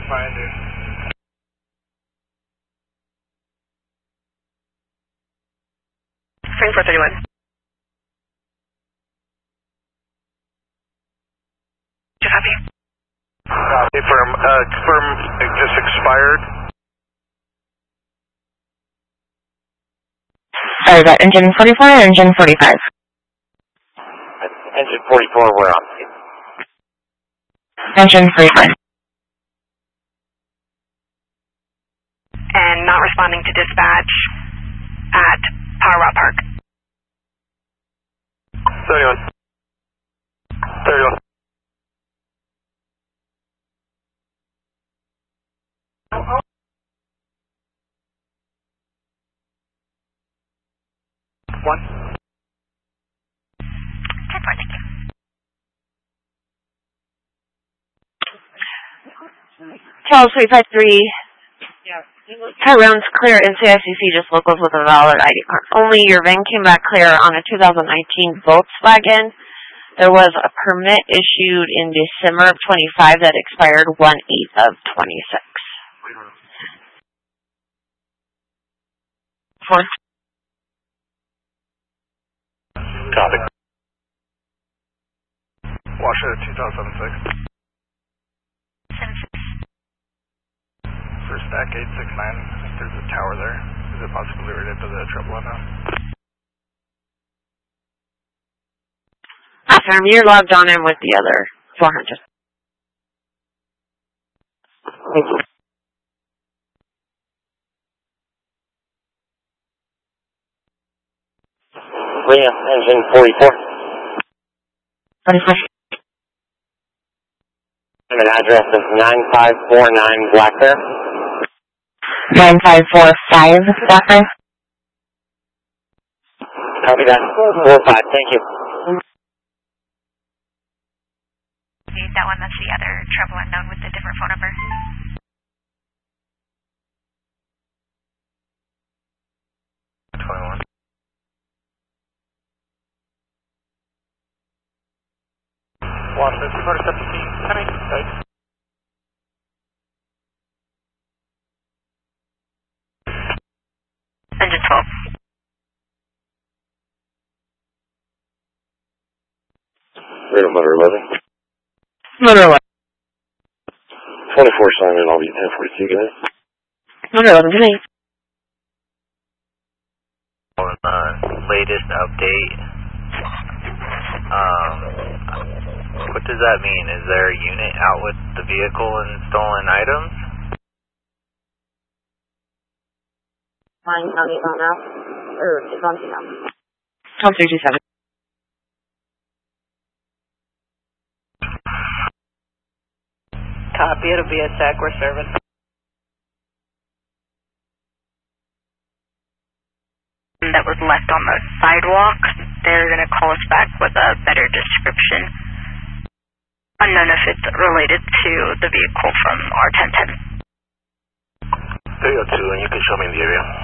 Finder. Spring 431. Copy. Copy, firm. Confirm it just expired. Sorry, is that engine 44 or engine 45? Engine 44, we're on. Engine 45. And not responding to dispatch at Power Route Park. 31. 31. One. 10-4, thank you. Charles 353. Tyrone's clear NCICC, just locals with a valid ID card. Only your van came back clear on a 2019 Volkswagen. There was a permit issued in December of 25 that expired 1/8 of 26. Fourth. Copy. Washer 2006. For stack 869, I think there's a tower there. Is it possibly related to the trouble on that? Affirm, you're logged on in with the other 400. Thank you. Rhea, engine 44. 44. An address of 9549 Black Bear. 9545 Blackburn. Copy that. 45, thank you. That one, that's the other trouble unknown with the different phone number. Washer 217. Penny. Thanks. Engine 12. Radar motor 11. Motor 11. 24 Simon, I'll be 1042, guys. Motor 11, good night. Latest update. What does that mean? Is there a unit out with the vehicle and stolen items? Fine, County on now. Or it's on to now. 1237. Copy, it'll be a sec, we're serving. That was left on the sidewalk. They're going to call us back with a better description. Unknown if it's related to the vehicle from our 1010. 302, and you can show me the area.